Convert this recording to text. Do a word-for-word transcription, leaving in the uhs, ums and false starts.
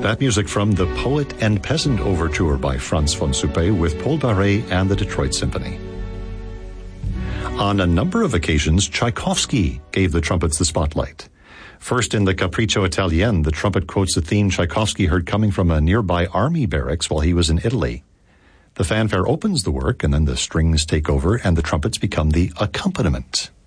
That music from The Poet and Peasant Overture by Franz von Suppe with Paul Barret and the Detroit Symphony. On a number of occasions, Tchaikovsky gave the trumpets the spotlight. First, in the Capriccio Italien, the trumpet quotes a theme Tchaikovsky heard coming from a nearby army barracks while he was in Italy. The fanfare opens the work, and then the strings take over, and the trumpets become the accompaniment.